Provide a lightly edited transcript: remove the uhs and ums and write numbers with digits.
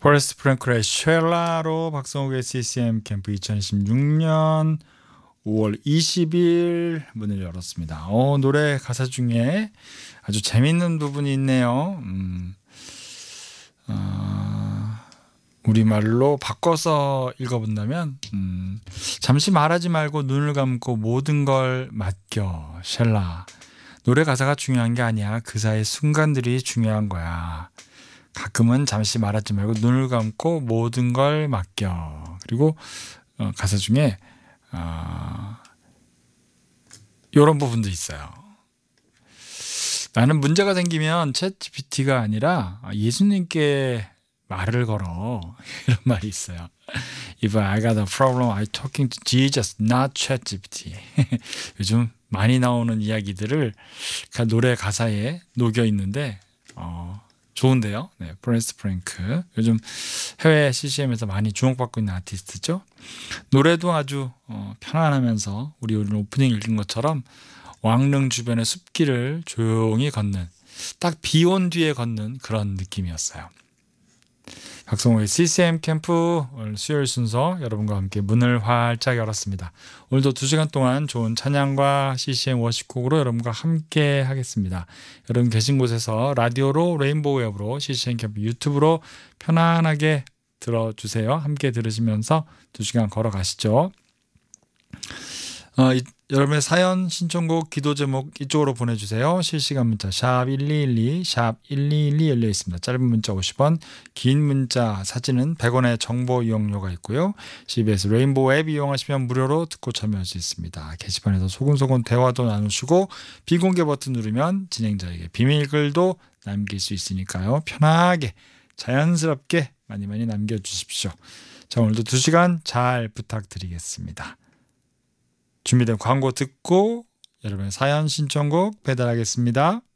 포레스트 프랭클의 쉘라로 박성욱의 CCM 캠프 2016년 5월 20일 문을 열었습니다. 노래 가사 중에 아주 재밌는 부분이 있네요. 우리말로 바꿔서 읽어본다면 잠시 말하지 말고 눈을 감고 모든 걸 맡겨. 쉘라. 노래 가사가 중요한 게 아니야. 그 사이 순간들이 중요한 거야. 가끔은 잠시 말하지 말고 눈을 감고 모든 걸 맡겨. 그리고 가사 중에 이런 부분도 있어요. 나는 문제가 생기면 챗 GPT가 아니라 예수님께 말을 걸어. 이런 말이 있어요. If I got a problem, I'm talking to Jesus, not Chat GPT. 요즘 많이 나오는 이야기들을 노래 가사에 녹여 있는데 좋은데요. 네, 포레스트 프랭크. 요즘 해외 CCM에서 많이 주목받고 있는 아티스트죠. 노래도 아주 편안하면서 우리 오프닝 읽은 것처럼 왕릉 주변의 숲길을 조용히 걷는, 딱 비 온 뒤에 걷는 그런 느낌이었어요. 박성호의 CCM 캠프 오늘 수요일 순서 여러분과 함께 문을 활짝 열었습니다. 오늘도 2시간 동안 좋은 찬양과 CCM 워시곡으로 여러분과 함께 하겠습니다. 여러분 계신 곳에서 라디오로 레인보우 앱으로 CCM 캠프 유튜브로 편안하게 들어주세요. 함께 들으시면서 2시간 걸어가시죠. 여러분의 사연, 신청곡, 기도 제목 이쪽으로 보내주세요. 실시간 문자 샵 1212, 샵 1212 열려 있습니다. 짧은 문자 50원, 긴 문자 사진은 100원의 정보 이용료가 있고요. CBS 레인보우 앱 이용하시면 무료로 듣고 참여할 수 있습니다. 게시판에서 소근소근 대화도 나누시고 비공개 버튼 누르면 진행자에게 비밀글도 남길 수 있으니까요. 편하게 자연스럽게 많이 남겨주십시오. 자, 오늘도 2시간 잘 부탁드리겠습니다. 준비된 광고 듣고 여러분의 사연 신청곡 배달하겠습니다.